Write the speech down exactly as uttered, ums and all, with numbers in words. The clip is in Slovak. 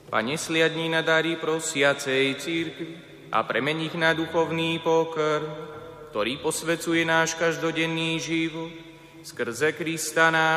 Pane, sliadni na dary prosiacej cirkvi a premení ich na duchovný pokrm, ktorý posvecuje náš každodenný život skrze Krista nášho